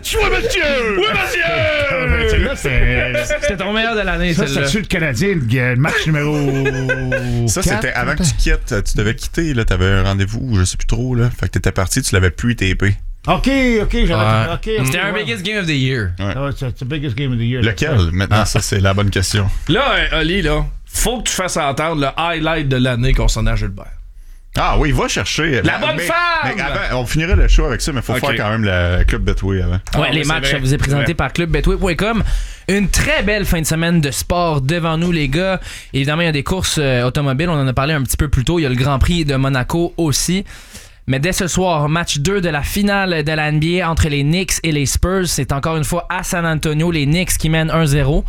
match! Oui, monsieur! Oui, monsieur! Celle-là, C'était ton meilleur de l'année, ça, celle-là. c'est le Canadien, le match numéro. Ça, 4, c'était avant que tu quittes. Tu devais quitter, là. T'avais un rendez-vous, je sais plus trop, là. Fait que t'étais parti, tu l'avais plus tapé. OK, j'avais. OK. C'était un biggest game of the year. Ouais. Ah, c'est the biggest game of the year. Lequel? Maintenant, ça, c'est la bonne question. Là, Oli, là, faut que tu fasses entendre le highlight de l'année concernant Gilbert. Ah oui, va chercher. La bonne femme! Mais avant, on finirait le show avec ça, mais faut Ok. faire quand même le Club Betway avant. Ouais, les oui, matchs, c'est ça vrai. vous est présenté Ouais. par clubbetway.com. Une très belle fin de semaine de sport devant nous, les gars. Évidemment, il y a des courses automobiles. On en a parlé un petit peu plus tôt. Il y a le Grand Prix de Monaco aussi. Mais dès ce soir, match 2 de la finale de la NBA entre les Knicks et les Spurs. C'est encore une fois à San Antonio. Les Knicks qui mènent 1-0.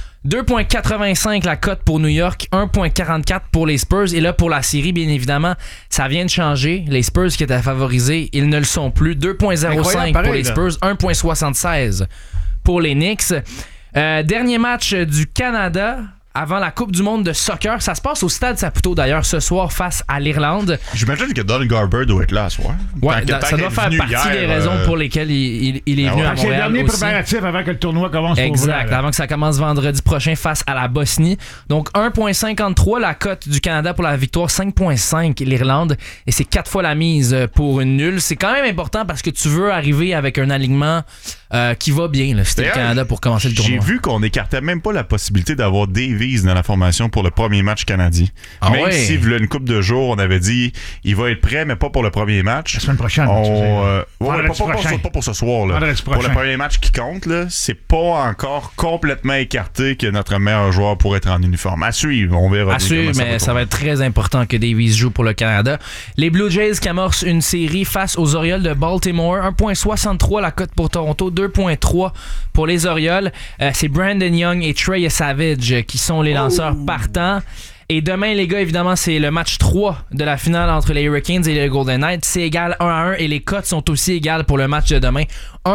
2,85 la cote pour New York, 1,44 pour les Spurs. Et là, pour la série, bien évidemment, ça vient de changer. Les Spurs qui étaient favorisés, ils ne le sont plus. 2,05 Incroyable, pour pareil, les là. Spurs, 1,76 pour les Knicks. Dernier match du Canada avant la Coupe du monde de soccer. Ça se passe au Stade Saputo, d'ailleurs, ce soir face à l'Irlande. J'imagine que Don Garber doit être là ce soir. Ouais, Tant ça qu'il doit est faire venu partie hier, des raisons pour lesquelles il est Ah venu ouais. à C'est le Montréal dernier aussi. préparatif avant que le tournoi commence. pour Exact, vrai, là. avant que ça commence vendredi prochain face à la Bosnie. Donc 1,53 la cote du Canada pour la victoire, 5,5 l'Irlande. Et c'est 4 fois la mise pour une nulle. C'est quand même important parce que tu veux arriver avec un alignement qui va bien, là, si t'es le D'ailleurs, Canada pour commencer le tournoi. J'ai vu qu'on écartait même pas la possibilité d'avoir Davies dans la formation pour le premier match canadien. Ah même ouais? si, il y a une couple de jours, on avait dit il va être prêt, mais pas pour le premier match. La semaine prochaine. On, tu sais. ouais, Vendredi prochain. pas pour ce soir. Là. Vendredi Pour le prochain. premier match qui compte, là, c'est pas encore complètement écarté que notre meilleur joueur pourrait être en uniforme. À suivre, on verra. À bien suivre, comment mais ça va tourner. être très important que Davies joue pour le Canada. Les Blue Jays qui amorcent une série face aux Orioles de Baltimore. 1,63 la cote pour Toronto, 2,3 pour les Orioles. C'est Brandon Young et Trey Savage qui sont les lanceurs partants. Et demain, les gars, évidemment, c'est le match 3 de la finale entre les Hurricanes et les Golden Knights. C'est égal 1-1 et les cotes sont aussi égales pour le match de demain.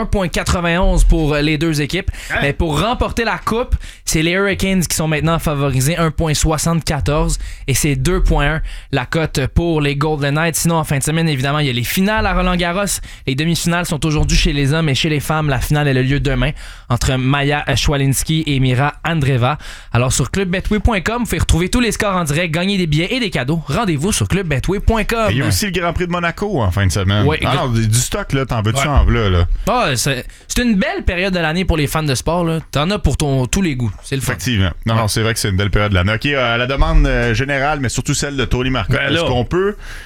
1,91 pour les deux équipes. Mais pour remporter la coupe, c'est les Hurricanes qui sont maintenant favorisés. 1,74 et c'est 2,1 la cote pour les Golden Knights. Sinon, en fin de semaine, évidemment, il y a les finales à Roland-Garros. Les demi-finales sont aujourd'hui chez les hommes et chez les femmes. La finale, elle a lieu demain entre Maya Schwalinski et Mira Andreeva. Alors, sur clubbetway.com, vous pouvez retrouver tous les scores en direct, gagner des billets et des cadeaux. Rendez-vous sur clubbetway.com. Et il y a aussi le Grand Prix de Monaco en fin de semaine. Ouais, Alors, du stock, là, t'en veux-tu Ouais. en veux là? Ah, c'est une belle période de l'année pour les fans de sport. Là. T'en as pour tous les goûts. C'est le fun. Effectivement. Non, c'est vrai que c'est une belle période de l'année. OK, la demande générale, mais surtout celle de Tony Marcotte. Ben Est-ce là. qu'on peut